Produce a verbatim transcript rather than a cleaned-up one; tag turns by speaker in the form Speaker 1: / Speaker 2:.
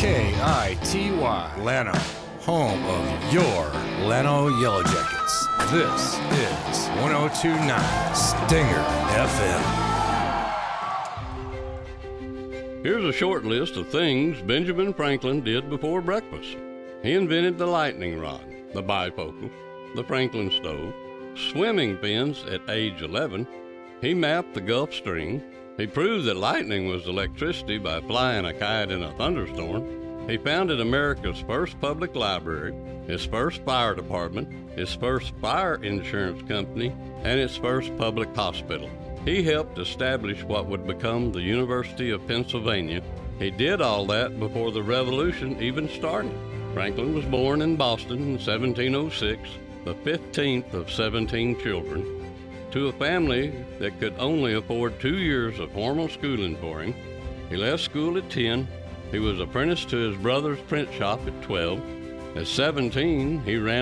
Speaker 1: K I T Y, Llano, home of your Llano Yellow Jackets. This is one oh two point nine Stinger F M.
Speaker 2: Here's a short list of things Benjamin Franklin did before breakfast. He invented the lightning rod, the bifocal, the Franklin stove, swimming pins at age eleven. He mapped the Gulf Stream. He proved that lightning was electricity by flying a kite in a thunderstorm. He founded America's first public library, his first fire department, his first fire insurance company, and its first public hospital. He helped establish what would become the University of Pennsylvania. He did all that before the Revolution even started. Franklin was born in Boston in seventeen oh six, the fifteenth of seventeen children, to a family that could only afford two years of formal schooling for him. He left school at ten. He was apprenticed to his brother's print shop at twelve. At seventeen, he ran